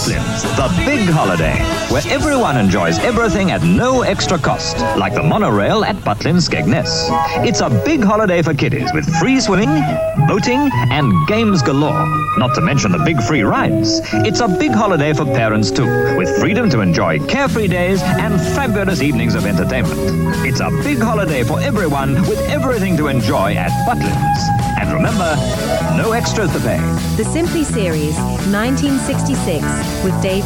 Butlins, the big holiday, where everyone enjoys everything at no extra cost, like the monorail at Butlins Skegness. It's a big holiday for kiddies with free swimming, boating, and games galore, not to mention the big free rides. It's a big holiday for parents too, with freedom to enjoy carefree days and fabulous evenings of entertainment. It's a big holiday for everyone with everything to enjoy at Butlins. And remember, no extras to pay. The Simply Series, 1966, with Dave